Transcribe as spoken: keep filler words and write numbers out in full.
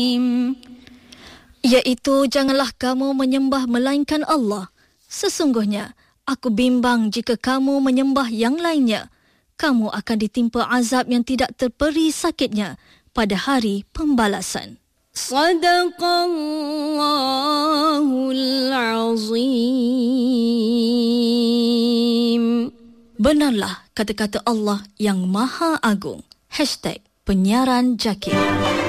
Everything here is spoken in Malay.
Iaitu janganlah kamu menyembah melainkan Allah. Sesungguhnya aku bimbang jika kamu menyembah yang lainnya, kamu akan ditimpa azab yang tidak terperi sakitnya pada hari pembalasan. Sadaqallahul Azim. Benarlah kata-kata Allah yang Maha Agung. Hashtag Penyiaran Jakir.